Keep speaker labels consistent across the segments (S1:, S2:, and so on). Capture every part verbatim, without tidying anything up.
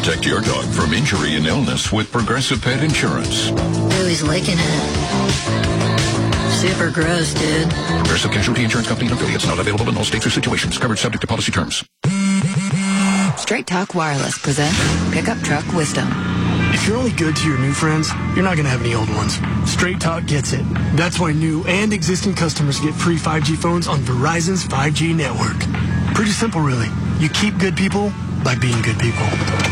S1: Protect your dog from injury and illness with Progressive Pet Insurance.
S2: Ooh, he's licking it. Super gross, dude.
S1: Progressive Casualty Insurance Company and affiliates. Not available in all states or situations. Covered subject to policy terms.
S3: Straight Talk Wireless presents Pickup Truck Wisdom.
S4: If you're only good to your new friends, you're not going to have any old ones. Straight Talk gets it. That's why new and existing customers get free five G phones on Verizon's five G network. Pretty simple, really. You keep good people by being good people.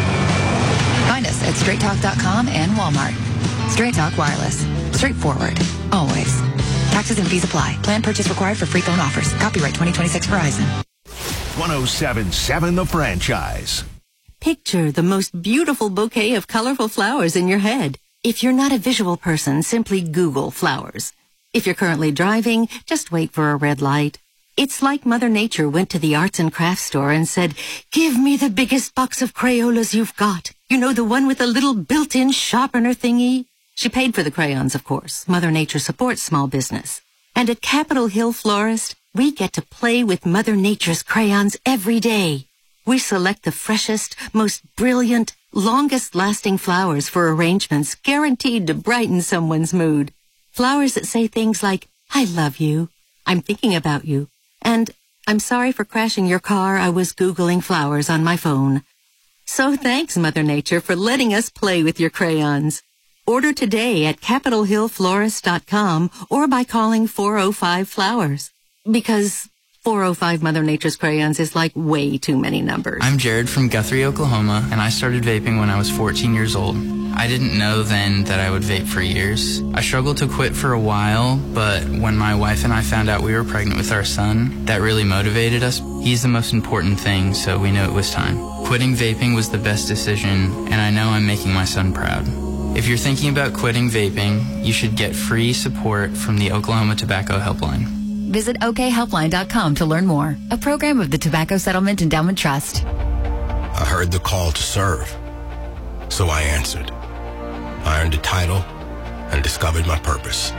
S3: Find us at straight talk dot com and Walmart. Straight Talk Wireless. Straightforward. Always. Taxes and fees apply. Plan purchase required for free phone offers. Copyright twenty twenty-six Verizon.
S5: one oh seven point seven The Franchise.
S6: Picture the most beautiful bouquet of colorful flowers in your head. If you're not a visual person, simply Google flowers. If you're currently driving, just wait for a red light. It's like Mother Nature went to the arts and crafts store and said, "Give me the biggest box of Crayolas you've got. You know, the one with the little built-in sharpener thingy?" She paid for the crayons, of course. Mother Nature supports small business. And at Capitol Hill Florist, we get to play with Mother Nature's crayons every day. We select the freshest, most brilliant, longest-lasting flowers for arrangements guaranteed to brighten someone's mood. Flowers that say things like, "I love you," "I'm thinking about you," and "I'm sorry for crashing your car. I was Googling flowers on my phone." So thanks, Mother Nature, for letting us play with your crayons. Order today at capitol hill florist dot com or by calling four oh five flowers. Because four oh five Mother Nature's crayons is like way too many numbers.
S7: I'm Jared from Guthrie, Oklahoma, and I started vaping when I was fourteen years old. I didn't know then that I would vape for years. I struggled to quit for a while, but when my wife and I found out we were pregnant with our son, that really motivated us. He's the most important thing, so we knew it was time. Quitting vaping was the best decision, and I know I'm making my son proud. If you're thinking about quitting vaping, you should get free support from the Oklahoma Tobacco Helpline.
S3: Visit O K helpline dot com to learn more. A program of the Tobacco Settlement Endowment Trust.
S8: I heard the call to serve, so I answered. I earned a title and discovered my purpose.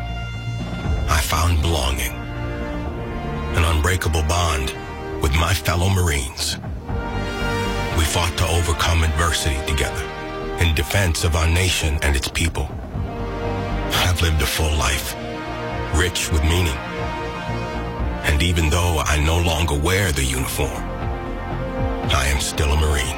S8: I found belonging, an unbreakable bond with my fellow Marines. We fought to overcome adversity together in defense of our nation and its people. I've lived a full life, rich with meaning. And even though I no longer wear the uniform, I am still a Marine.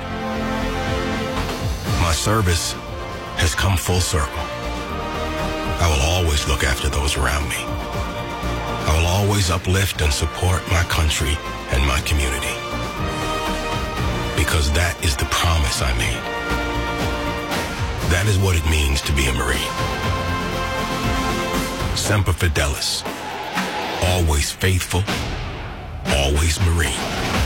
S8: My service has come full circle. I will always look after those around me. I will always uplift and support my country and my community. Because that is the promise I made. That is what it means to be a Marine. Semper Fidelis. Always faithful, always Marine.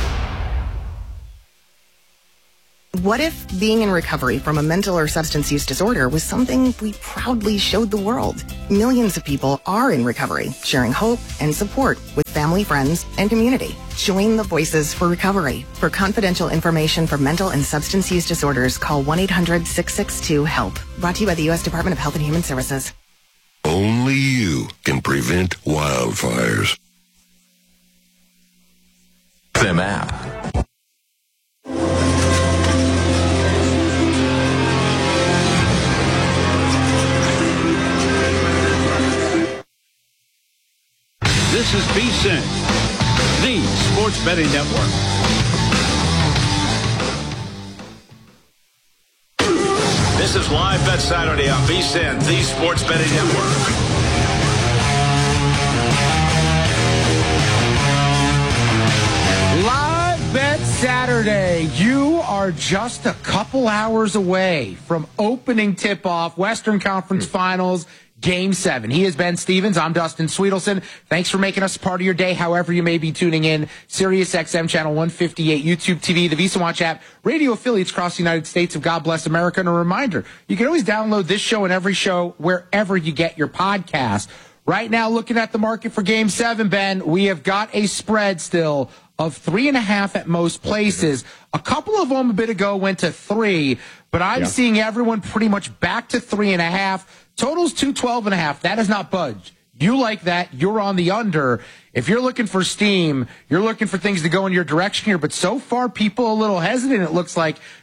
S9: What if being in recovery from a mental or substance use disorder was something we proudly showed the world? Millions of people are in recovery, sharing hope and support with family, friends, and community. Join the Voices for Recovery. For confidential information for mental and substance use disorders, call one eight hundred six six two HELP. Brought to you by the U S Department of Health and Human Services.
S10: Only you can prevent wildfires.
S11: Them app.
S12: This is V S I N, the Sports Betting Network. This is Live Bet Saturday on V S I N, the Sports Betting Network.
S13: Live Bet Saturday. You are just a couple hours away from opening tip-off, Western Conference Finals, Game seven. He is Ben Stevens. I'm Dustin Sweetelson. Thanks for making us part of your day, however you may be tuning in. Sirius X M Channel one fifty-eight, YouTube T V, the VEASAN Watch app, radio affiliates across the United States of God Bless America. And a reminder, you can always download this show and every show wherever you get your podcast. Right now, looking at the market for Game seven, Ben, we have got a spread still of three and a half at most places. A couple of them a bit ago went to three, but I'm yeah. seeing everyone pretty much back to three and a half. Total's two twelve and a half. That has not budged. You like that. You're on the under. If you're looking for steam, you're looking for things to go in your direction here. But so far, people are a little hesitant. It looks like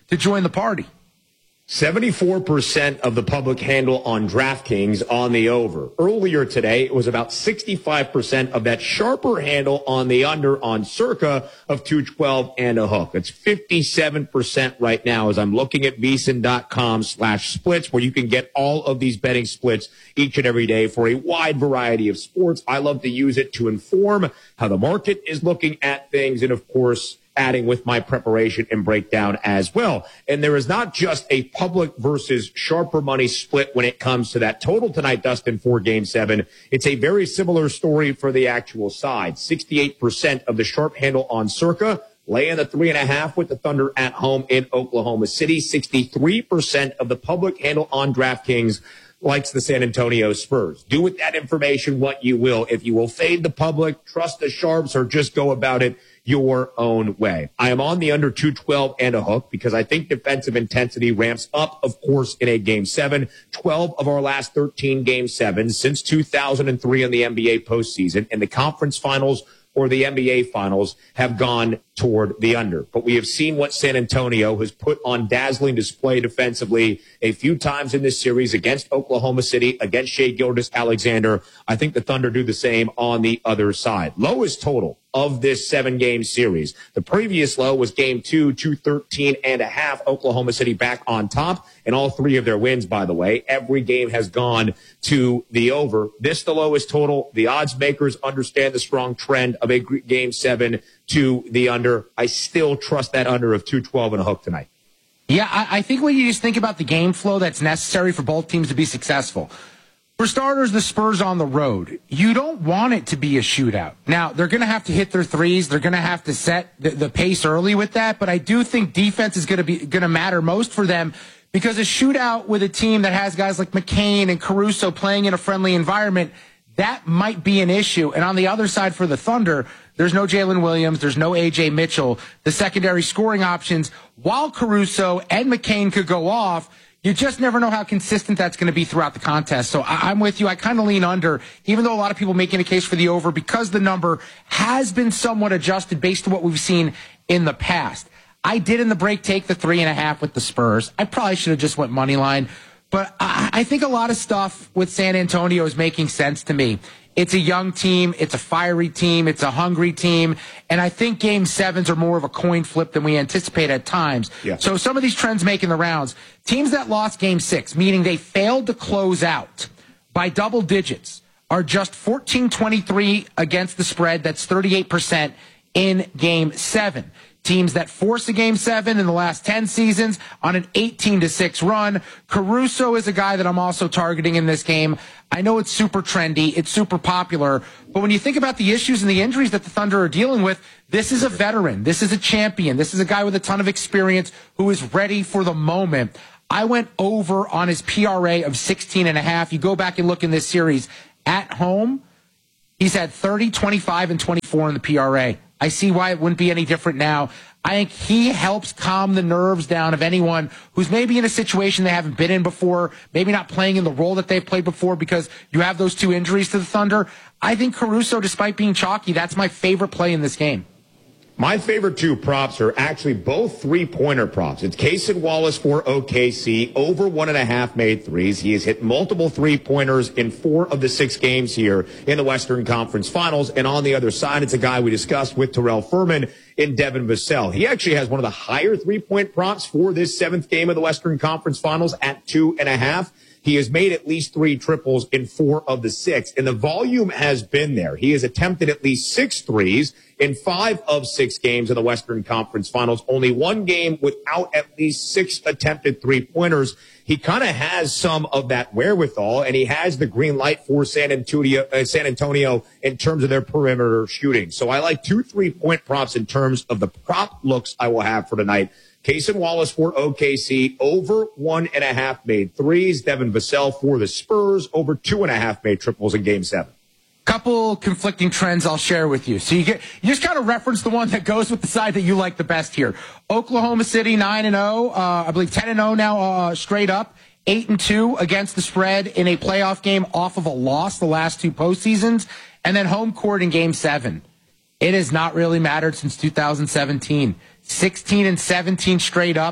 S13: to join the party.
S11: seventy-four percent of the public handle on DraftKings on the over. Earlier today, it was about sixty-five percent of that sharper handle on the under on Circa of two twelve and a hook. It's fifty-seven percent right now as I'm looking at VSiN.com slash splits, where you can get all of these betting splits each and every day for a wide variety of sports. I love to use it to inform how the market is looking at things and, of course, adding with my preparation and breakdown as well. And there is not just a public versus sharper money split when it comes to that total tonight, Dustin, for game seven. It's a very similar story for the actual side. sixty-eight percent of the sharp handle on Circa, laying the three and a half with the Thunder at home in Oklahoma City. sixty-three percent of the public handle on DraftKings likes the San Antonio Spurs. Do with that information what you will. If you will fade the public, trust the sharps, or just go about it your own way. I am on the under two twelve and a hook because I think defensive intensity ramps up, of course, in a game seven. twelve of our last thirteen game sevens since two thousand three in the N B A postseason, and the conference finals or the N B A finals have gone toward the under. But we have seen what San Antonio has put on dazzling display defensively a few times in this series against Oklahoma City, against Shai Gilgeous-Alexander. I think the Thunder do the same on the other side. Lowest total of this seven-game series. The previous low was game two, two thirteen and a half. Oklahoma City back on top, and all three of their wins, by the way. Every game has gone to the over. This the lowest total. The odds makers understand the strong trend of a game seven to the under. I still trust that under of two twelve and a hook tonight.
S13: Yeah, I, I think when you just think about the game flow that's necessary for both teams to be successful. For starters, the Spurs on the road, you don't want it to be a shootout. Now, they're going to have to hit their threes. They're going to have to set the, the pace early with that. But I do think defense is going to be going to matter most for them, because a shootout with a team that has guys like McCain and Caruso playing in a friendly environment, that might be an issue. And on the other side for the Thunder, there's no Jalen Williams. There's no A J Mitchell. The secondary scoring options, while Caruso and McCain could go off, you just never know how consistent that's going to be throughout the contest. So I- I'm with you. I kind of lean under, even though a lot of people making a case for the over, because the number has been somewhat adjusted based on what we've seen in the past. I did in the break take the three and a half with the Spurs. I probably should have just went money line, but I, I think a lot of stuff with San Antonio is making sense to me. It's a young team. It's a fiery team. It's a hungry team. And I think game sevens are more of a coin flip than we anticipate at times. Yeah. So some of these trends making the rounds. Teams that lost game six, meaning they failed to close out by double digits, are just fourteen twenty-three against the spread. That's thirty-eight percent in game seven. Teams that force a game seven in the last ten seasons on an eighteen to six run. Caruso is a guy that I'm also targeting in this game. I know it's super trendy. It's super popular. But when you think about the issues and the injuries that the Thunder are dealing with, this is a veteran. This is a champion. This is a guy with a ton of experience who is ready for the moment. I went over on his P R A of sixteen and a half. You go back and look in this series at home, he's had thirty, twenty-five, and twenty-four in the P R A. I see why it wouldn't be any different now. I think he helps calm the nerves down of anyone who's maybe in a situation they haven't been in before, maybe not playing in the role that they've played before because you have those two injuries to the Thunder. I think Caruso, despite being chalky, that's my favorite play in this game.
S11: My favorite two props are actually both three-pointer props. It's Cason Wallace for O K C, over one and a half made threes. He has hit multiple three-pointers in four of the six games here in the Western Conference Finals. And on the other side, it's a guy we discussed with Terrell Furman in Devin Vassell. He actually has one of the higher three-point props for this seventh game of the Western Conference Finals at two and a half. He has made at least three triples in four of the six, and the volume has been there. He has attempted at least six threes in five of six games in the Western Conference Finals. Only one game without at least six attempted three-pointers. He kind of has some of that wherewithal, and he has the green light for San Antonio, uh, San Antonio in terms of their perimeter shooting. So I like two three-point props in terms of the prop looks I will have for tonight. Cason Wallace for O K C, over one and a half made threes. Devin Vassell for the Spurs, over two and a half made triples in game seven.
S13: Couple conflicting trends I'll share with you. So you get you just kind of reference the one that goes with the side that you like the best here. Oklahoma City nine and oh, uh, I believe ten and oh now uh, straight up, eight and two against the spread in a playoff game off of a loss the last two postseasons, and then home court in game seven. It has not really mattered since two thousand seventeen. sixteen and seventeen straight up,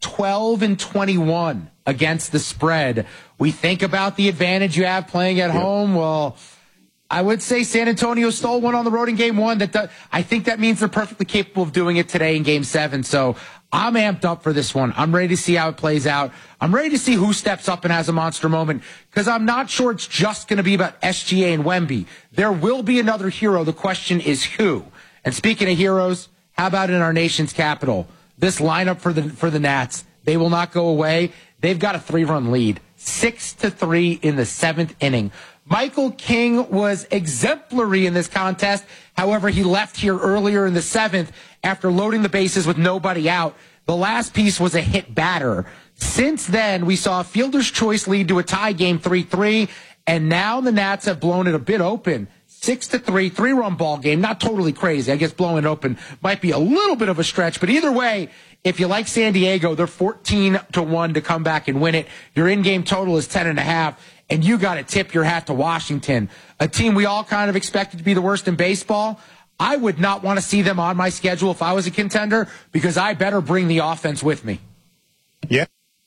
S13: twelve and twenty-one against the spread. We think about the advantage you have playing at yep. home. Well, I would say San Antonio stole one on the road in game one. That does, I think that means they're perfectly capable of doing it today in game seven. So I'm amped up for this one. I'm ready to see how it plays out. I'm ready to see who steps up and has a monster moment, because I'm not sure it's just going to be about S G A and Wemby. There will be another hero. The question is who. And speaking of heroes, how about in our nation's capital? This lineup for the for the Nats, they will not go away. They've got a three-run lead, six to three in the seventh inning. Michael King was exemplary in this contest. However, he left here earlier in the seventh after loading the bases with nobody out. The last piece was a hit batter. Since then, we saw a fielder's choice lead to a tie game three three, and now the Nats have blown it a bit open. Six to three, three-run ball game. Not totally crazy. I guess blowing it open might be a little bit of a stretch, but either way, if you like San Diego, they're fourteen to one to come back and win it. Your in-game total is ten and a half, and you got to tip your hat to Washington, a team we all kind of expected to be the worst in baseball. I would not want to see them on my schedule if I was a contender, because I better bring the offense with me.
S11: Yeah.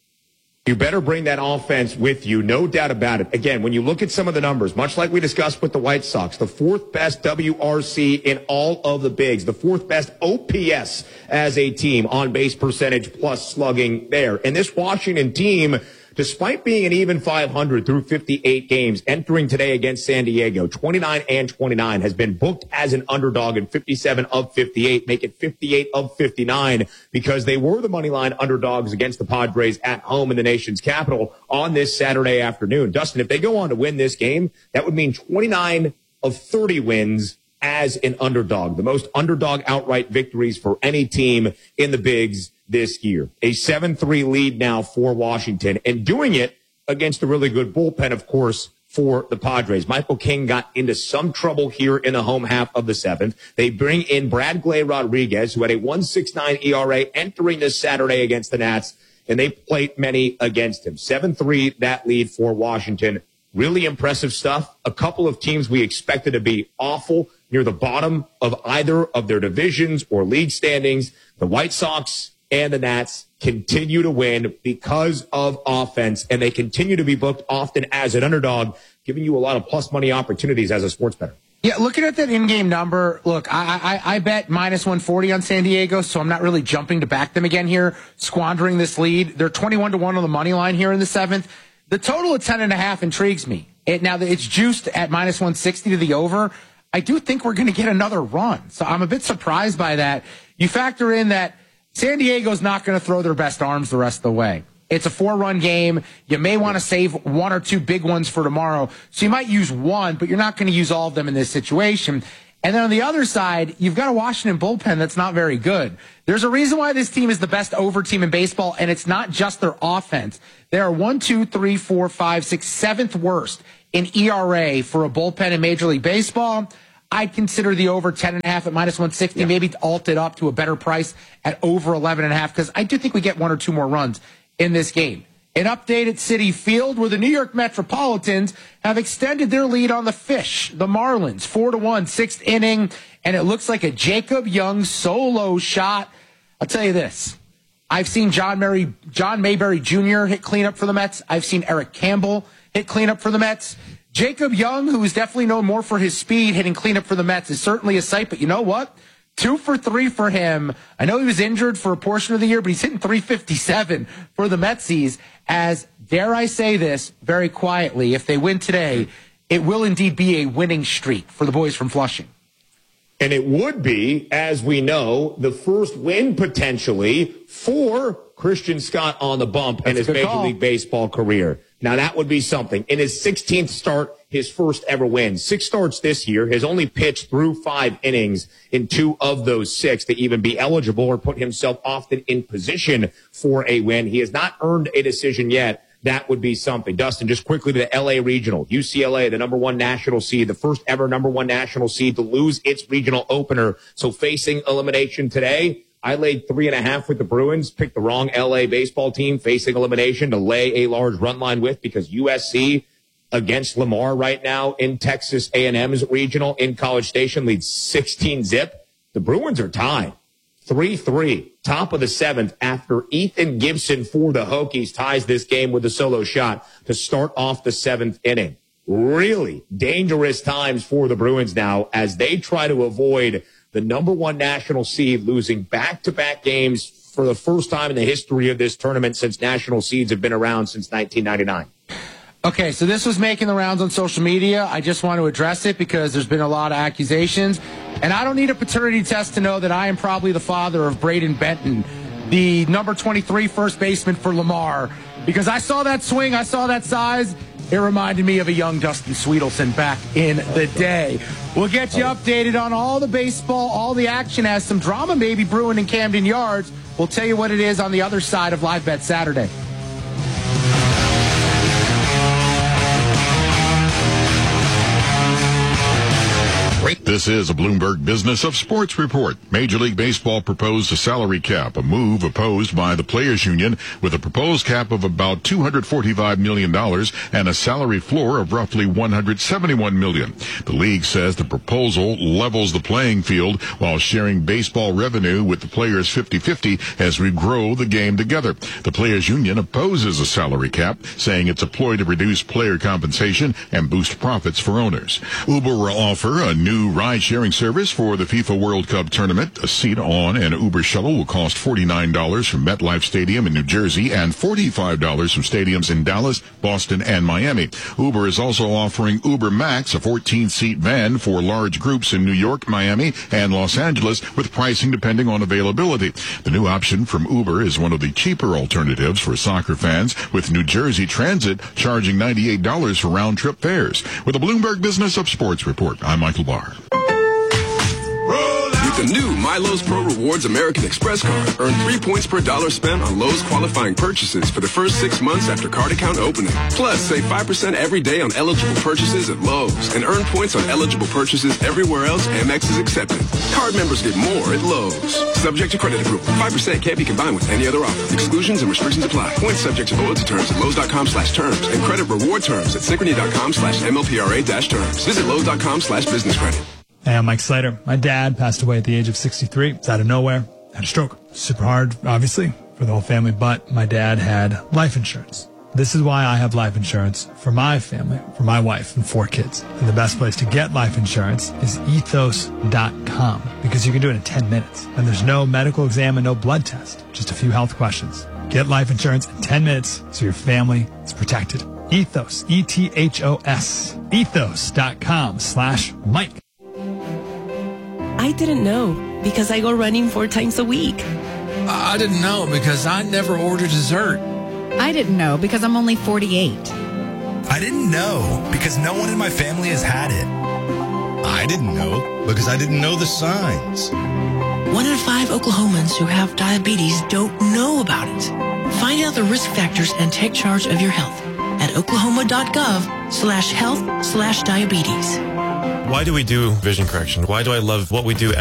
S11: You better bring that offense with you, no doubt about it. Again, when you look at some of the numbers, much like we discussed with the White Sox, the fourth best W R C in all of the bigs, the fourth best O P S as a team, on base percentage plus slugging there. And this Washington team, despite being an even five hundred through fifty-eight games, entering today against San Diego, twenty-nine and twenty-nine, has been booked as an underdog in fifty-seven of fifty-eight, make it fifty-eight of fifty-nine, because they were the money line underdogs against the Padres at home in the nation's capital on this Saturday afternoon. Dustin, if they go on to win this game, that would mean twenty-nine of thirty wins as an underdog, the most underdog outright victories for any team in the bigs this year. A seven three lead now for Washington, and doing it against a really good bullpen, of course, for the Padres. Michael King got into some trouble here in the home half of the seventh. They bring in Bradgley Rodriguez, who had a one point six nine E R A entering this Saturday against the Nats, and they played many against him. seven three, that lead for Washington. Really impressive stuff. A couple of teams we expected to be awful near the bottom of either of their divisions or league standings. The White Sox and the Nats continue to win because of offense, and they continue to be booked often as an underdog, giving you a lot of plus money opportunities as a sports bettor.
S13: Yeah, looking at that in-game number, look, I, I, I bet minus one forty on San Diego, so I'm not really jumping to back them again here, squandering this lead. They're twenty-one to one on the money line here in the seventh. The total of ten and a half intrigues me. It, now, it's juiced at minus one sixty to the over. I do think we're going to get another run, so I'm a bit surprised by that. You factor in that San Diego's not going to throw their best arms the rest of the way. It's a four-run game. You may want to save one or two big ones for tomorrow. So you might use one, but you're not going to use all of them in this situation. And then on the other side, you've got a Washington bullpen that's not very good. There's a reason why this team is the best over team in baseball, and it's not just their offense. They are one, two, three, four, five, six, seventh worst in E R A for a bullpen in Major League Baseball. I'd consider the over ten and a half at minus one sixty, yeah. Maybe alt it up to a better price at over eleven and a half, because I do think we get one or two more runs in this game. An update at Citi Field, where the New York Metropolitans have extended their lead on the Fish, the Marlins, four to one, sixth inning, and it looks like a Jacob Young solo shot. I'll tell you this. I've seen John Mary, John Mayberry Junior hit cleanup for the Mets. I've seen Eric Campbell hit cleanup for the Mets. Jacob Young, who is definitely known more for his speed, hitting cleanup for the Mets, is certainly a sight. But you know what? Two for three for him. I know he was injured for a portion of the year, but he's hitting three fifty-seven for the Metsies. As, dare I say this very quietly, if they win today, it will indeed be a winning streak for the boys from Flushing.
S11: And it would be, as we know, the first win potentially for Christian Scott on the bump That's in his Major call. League Baseball career. Now, that would be something. In his sixteenth start, his first ever win. Six starts this year, has only pitched through five innings in two of those six to even be eligible or put himself often in position for a win. He has not earned a decision yet. That would be something. Dustin, just quickly to the L A Regional. U C L A, the number one national seed, the first ever number one national seed to lose its regional opener. So facing elimination today, I laid three and a half with the Bruins, picked the wrong L A baseball team facing elimination to lay a large run line with, because U S C against Lamar right now in Texas A and M's regional in College Station leads sixteen zip. The Bruins are tied three three, top of the seventh, after Ethan Gibson for the Hokies ties this game with a solo shot to start off the seventh inning. Really dangerous times for the Bruins now as they try to avoid the number one national seed losing back-to-back games for the first time in the history of this tournament since national seeds have been around since nineteen ninety-nine.
S13: Okay, so this was making the rounds on social media. I just want to address it because there's been a lot of accusations. And I don't need a paternity test to know that I am probably the father of Braden Benton, the number twenty-three first baseman for Lamar. Because I saw that swing, I saw that size. It reminded me of a young Dustin Sweetelson back in the day. We'll get you updated on all the baseball, all the action, as some drama maybe brewing in Camden Yards. We'll tell you what it is on the other side of Live Bet Saturday.
S14: This is a Bloomberg Business of Sports report. Major League Baseball proposed a salary cap, a move opposed by the Players Union with a proposed cap of about two hundred forty-five million dollars and a salary floor of roughly one hundred seventy-one million dollars. The league says the proposal levels the playing field while sharing baseball revenue with the players fifty-fifty as we grow the game together. The Players Union opposes a salary cap, saying it's a ploy to reduce player compensation and boost profits for owners. Uber will offer a new ride-sharing service for the FIFA World Cup tournament. A seat on an Uber shuttle will cost forty-nine dollars from MetLife Stadium in New Jersey and forty-five dollars from stadiums in Dallas, Boston, and Miami. Uber is also offering Uber Max, a fourteen-seat van for large groups in New York, Miami, and Los Angeles, with pricing depending on availability. The new option from Uber is one of the cheaper alternatives for soccer fans, with New Jersey Transit charging ninety-eight dollars for round-trip fares. With a Bloomberg Business of Sports report, I'm Michael Barr.
S15: With the new My Lowe's Pro Rewards American Express card, earn three points per dollar spent on Lowe's qualifying purchases for the first six months after card account opening. Plus, save five percent every day on eligible purchases at Lowe's and earn points on eligible purchases everywhere else Amex is accepted. Card members get more at Lowe's. Subject to credit approval. five percent can't be combined with any other offer. Exclusions and restrictions apply. Points subject to loyalty terms at Lowe's.com slash terms and credit reward terms at Synchrony.com slash MLPRA dash terms. Visit Lowe's.com slash business credit.
S16: Hey, I'm Mike Slater. My dad passed away at the age of sixty-three. It's out of nowhere. Had a stroke. Super hard, obviously, for the whole family, but my dad had life insurance. This is why I have life insurance for my family, for my wife and four kids. And the best place to get life insurance is ethos dot com because you can do it in ten minutes. And there's no medical exam and no blood test, just a few health questions. Get life insurance in ten minutes so your family is protected. Ethos, E T H O S, ethos dot com slash Mike.
S17: I didn't know because I go running four times a week.
S18: I didn't know because I never order dessert.
S19: I didn't know because I'm only forty-eight.
S20: I didn't know because no one in my family has had it.
S21: I didn't know because I didn't know the signs.
S22: One in five Oklahomans who have diabetes don't know about it. Find out the risk factors and take charge of your health at oklahoma.gov slash health slash diabetes.
S23: Why do we do vision correction? Why do I love what we do